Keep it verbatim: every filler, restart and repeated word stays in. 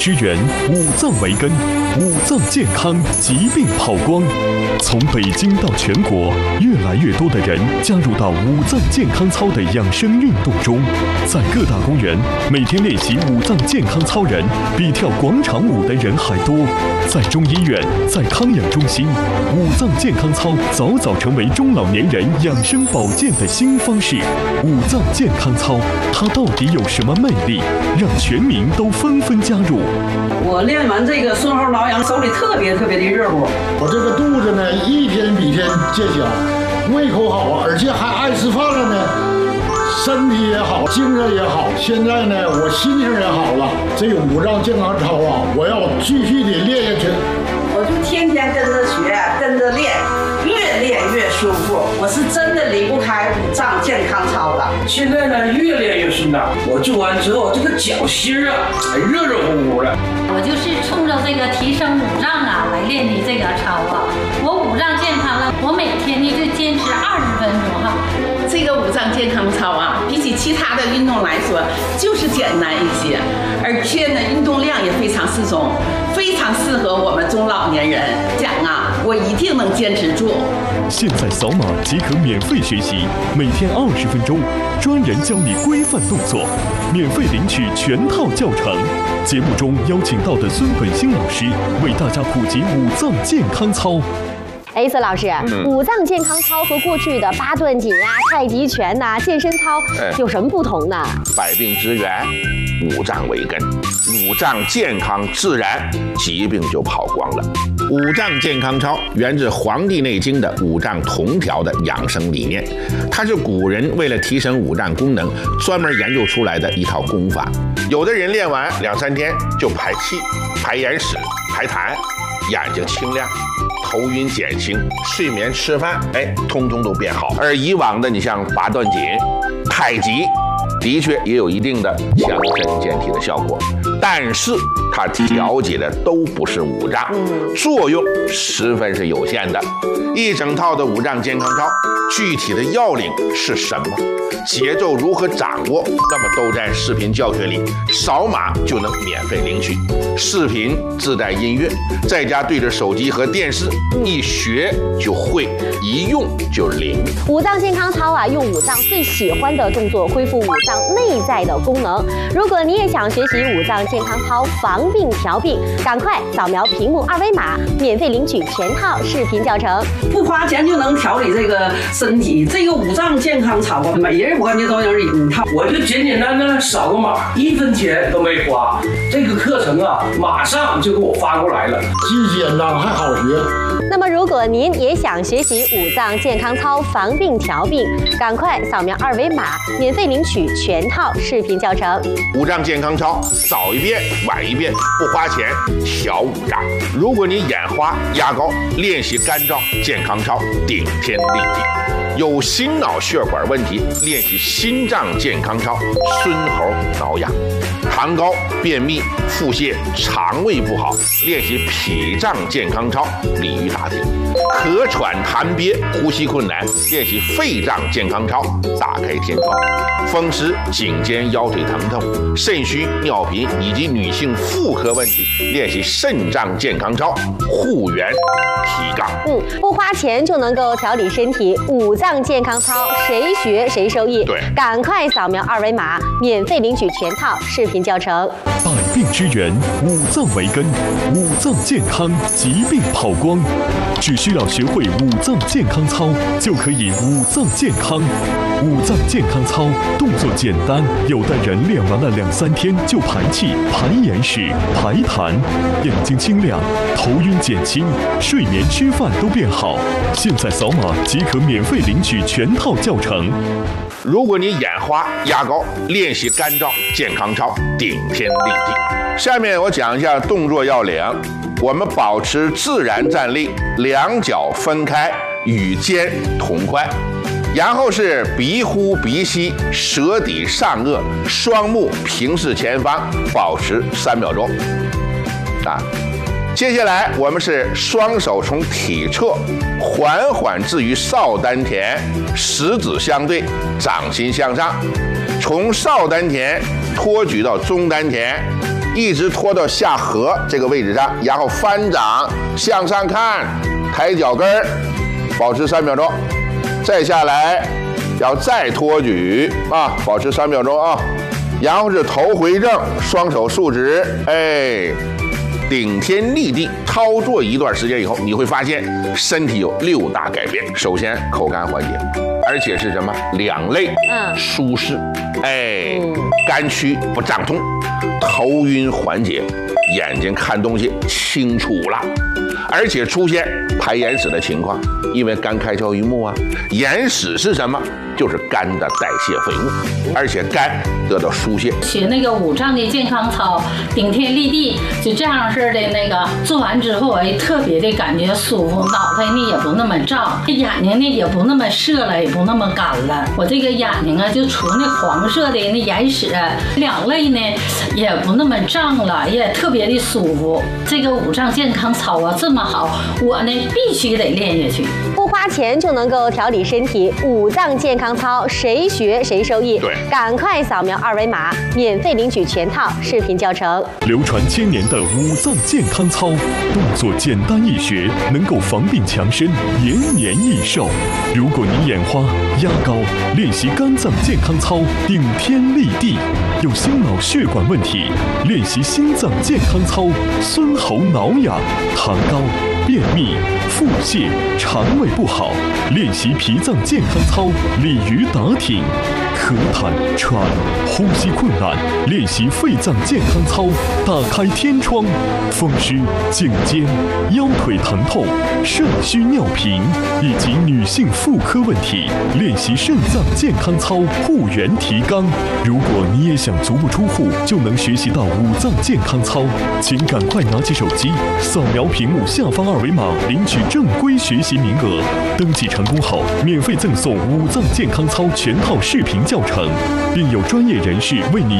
之源，五脏为根，五脏健康，疾病跑光。从北京到全国，越来越多的人加入到五脏健康操的养生运动中。在各大公园，每天练习五脏健康操人比跳广场舞的人还多。在中医院，在康养中心，五脏健康操早早成为中老年人养生保健的新方式。五脏健康操，它到底有什么魅力，让全民都纷纷加入？ 我练完这个顺后挠痒，手里特别特别的热乎。 我这个肚子呢，一天比一天见小，胃口好，而且还爱吃饭了呢，身体也好，精神也好。现在呢，我心情也好了。这个五脏健康操啊，我要继续的练下去。 我就天天跟着学，跟着练，越练越舒服。我是真的离不开五脏健康操的。 现在呢，越练越顺当。我做完之后，这个脚心啊，还热热乎乎的。 我就是冲着这个提升五脏啊来练的这个操啊。我五脏健康了，我每天呢就坚持二十分钟哈。 这个五脏健康操啊，比起其他的运动来说，就是简单一些，而且呢，运动量也非常适中，非常适合我们中老年人。讲啊，我一定能坚持住。 现在扫码即可免费学习，每天二十分钟，专人教你规范动作，免费领取全套教程。节目中邀请到的孙本兴老师为大家普及五脏健康操。 哎，孙老师，嗯、五脏健康操和过去的八段锦啊、太极拳呐、啊、健身操有什么不同呢？ 百病之源，五脏为根，五脏健康自然疾病就跑光了。五脏健康操源自《黄帝内经》的五脏同调的养生理念，它是古人为了提升五脏功能专门研究出来的一套功法。有的人练完两三天就排气、排眼屎、排痰，眼睛清亮，头晕减轻，睡眠吃饭，哎，通通都变好。而以往的你像八段锦、太极，的确也有一定的强身健体的效果，但是它调节的都不是五脏，作用十分是有限的。一整套的五脏健康操，具体的要领是什么？节奏如何掌握？那么都在视频教学里，扫码就能免费领取。视频自带音乐，在家对着手机和电视，一学就会，一用就灵。 五脏健康操啊，用五脏最喜欢的动作恢复五脏内在的功能。如果你也想学习五脏健康操防病调病，赶快扫描屏幕二维码，免费领取全套视频教程。 不花钱就能调理这个身体，这个五脏健康操啊，每人我感觉都能领一套。 我就简简单单扫个码，一分钱都没花。这个课程啊，马上就给我发过来了， 既简单还好学。 那么，如果您也想学习五脏健康操防病调病，赶快扫描二维码，免费领取全套视频教程。 五脏健康操，早一遍晚一遍，不花钱调五脏。如果你眼花、压高，练习肝脏健康操，顶天立地。有心脑血管问题，练习心脏健康操，孙猴挠痒。痰高、便秘、腹泻、肠胃不好，练习脾脏健康操，鲤鱼打挺。咳喘痰憋、呼吸困难，练习肺脏健康操，打开天窗。风湿、颈肩腰腿疼痛、肾虚、尿频以及女性妇科问题，练习肾脏健康操，护元提杠。 嗯，不花钱就能够调理身体，五脏健康操谁学谁受益。 对， 赶快扫描二维码，免费领取全套视频教程。 百病之源，五脏为根，五脏健康，疾病跑光。只需要学会五脏健康操，就可以五脏健康。五脏健康操动作简单，有的人练完了两三天就排气、排眼屎、排痰，眼睛清亮，头晕减轻，睡眠吃饭都变好。现在扫码即可免费领取全套教程。 如果你眼花、压高，练习肝脏健康操，顶天立地。下面我讲一下动作要领。我们保持自然站立，两脚分开，与肩同宽。然后是鼻呼鼻吸，舌抵上颚，双目平视前方，保持三秒钟。啊，接下来我们是双手从体侧缓缓置于少丹田，食指相对，掌心向上，从少丹田托举到中丹田， 一直拖到下颌这个位置上，然后翻掌向上看，抬脚跟儿，保持三秒钟，再下来，要再托举啊，保持三秒钟啊，然后是头回正，双手竖直，哎。顶天立地操作一段时间以后，你会发现身体有六大改变。首先，口干缓解，而且是什么？两肋嗯舒适，哎，肝区不胀痛，头晕缓解，眼睛看东西清楚了，而且出现排眼屎的情况，因为肝开窍于目啊。眼屎是什么？就是肝的代谢废物，而且肝得到疏泄。 学那个五脏的健康操，顶天立地，就这样式的那个做完之后，哎，特别的感觉舒服，脑袋呢也不那么胀，眼睛呢也不那么涩了，也不那么干了。我这个眼睛啊，就除那黄色的那眼屎，两肋呢也不那么胀了，也特别的舒服。这个五脏健康操啊这么好，我呢必须得练下去。 不花钱就能够调理身体，五脏健康操谁学谁受益。 对， 赶快扫描二维码，免费领取全套视频教程。 流传千年的五脏健康操，动作简单易学，能够防病强身，延年益寿。如果你眼花、压高，练习肝脏健康操，顶天立地；有心脑血管问题，练习心脏健康操，孙喉挠痒、痰高、便秘、腹泻、肠胃不好，练习脾脏健康操，鲤鱼打挺；咳痰、喘、呼吸困难，练习肺脏健康操，打开天窗；风湿、颈肩、腰腿疼痛、肾虚尿频以及女性妇科问题，练习肾脏健康操，护元提肛。如果你也想足不出户就能学习到五脏健康操，请赶快拿起手机，扫描屏幕下方二维码，领取正规学习名额。登记成功后，免费赠送五脏健康操全套视频教程，并有专业人士为你